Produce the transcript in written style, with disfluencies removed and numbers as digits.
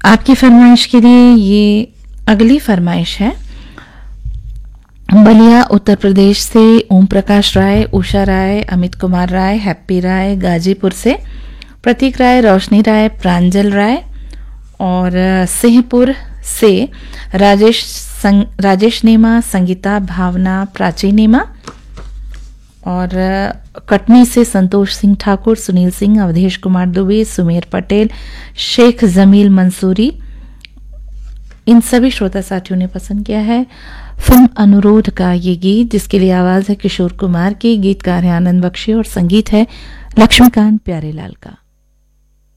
आपकी फरमाइश के लिए ये अगली फरमाइश है। बलिया उत्तर प्रदेश से ओम प्रकाश राय, उषा राय, अमित कुमार राय, हैप्पी राय, गाजीपुर से प्रतीक राय, रोशनी राय, प्रांजल राय, और सिंहपुर से राजेश नेमा, संगीता, भावना, प्राची नेमा, और कटनी से संतोष सिंह ठाकुर, सुनील सिंह, अवधेश कुमार दुबे, सुमेर पटेल, शेख जमील मंसूरी। इन सभी श्रोता साथियों ने पसंद किया है फिल्म अनुरोध का ये गीत, जिसके लिए आवाज है किशोर कुमार की, गीतकार है आनंद बख्शी और संगीत है लक्ष्मीकांत प्यारेलाल का।